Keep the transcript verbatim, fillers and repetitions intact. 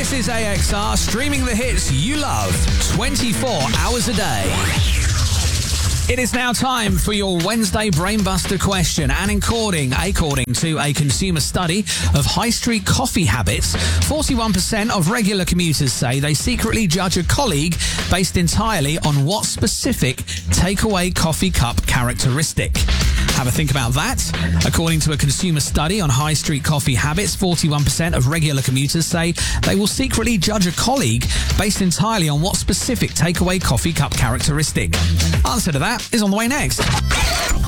This is A X R, streaming the hits you love twenty-four hours a day. It is now time for your Wednesday Brainbuster question, and according, according to a consumer study of high street coffee habits, forty-one percent of regular commuters say they secretly judge a colleague based entirely on what specific takeaway coffee cup characteristic. Have a think about that. According to a consumer study on high street coffee habits, forty-one percent of regular commuters say they will secretly judge a colleague based entirely on what specific takeaway coffee cup characteristic. Answer to that is on the way next.